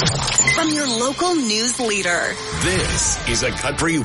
From your local news leader. This is a Country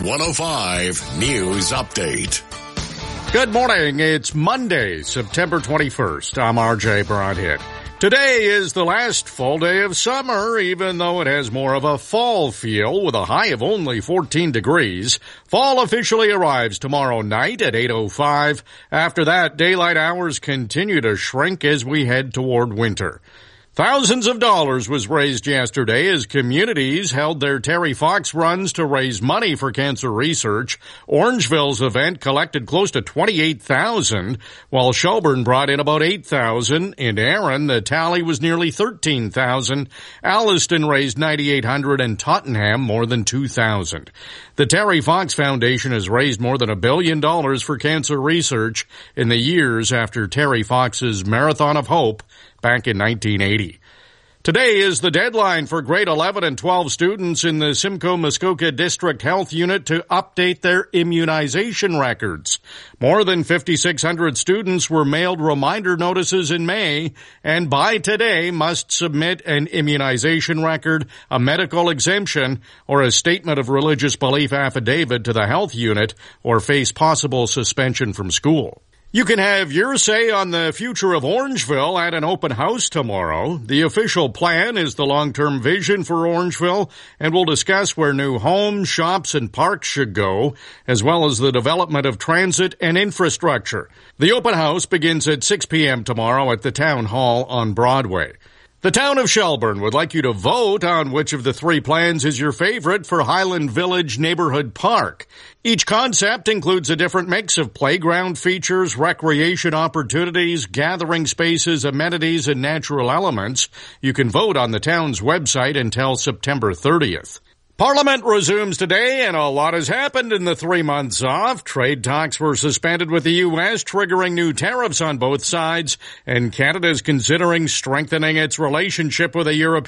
105 News Update. Good morning. It's Monday, September 21st. I'm RJ Broadhead. Today is the last full day of summer, even though it has more of a fall feel with a high of only 14 degrees. Fall officially arrives tomorrow night at 8:05. After that, daylight hours continue to shrink as we head toward winter. Thousands of dollars was raised yesterday as communities held their Terry Fox runs to raise money for cancer research. Orangeville's event collected close to $28,000, while Shelburne brought in about $8,000. In Erin, the tally was nearly $13,000. Alliston raised $9,800 and Tottenham more than $2,000. The Terry Fox Foundation has raised more than $1 billion for cancer research in the years after Terry Fox's Marathon of Hope back in 1980. Today is the deadline for grade 11 and 12 students in the Simcoe-Muskoka District Health Unit to update their immunization records. More than 5,600 students were mailed reminder notices in May, and by today must submit an immunization record, a medical exemption, or a statement of religious belief affidavit to the health unit, or face possible suspension from school. You can have your say on the future of Orangeville at an open house tomorrow. The official plan is the long-term vision for Orangeville, and we'll discuss where new homes, shops, and parks should go, as well as the development of transit and infrastructure. The open house begins at 6 p.m. tomorrow at the Town Hall on Broadway. The town of Shelburne would like you to vote on which of the three plans is your favorite for Highland Village Neighborhood Park. Each concept includes a different mix of playground features, recreation opportunities, gathering spaces, amenities, and natural elements. You can vote on the town's website until September 30th. Parliament resumes today, and a lot has happened in the 3 months off. Trade talks were suspended with the U.S., triggering new tariffs on both sides, and Canada is considering strengthening its relationship with the European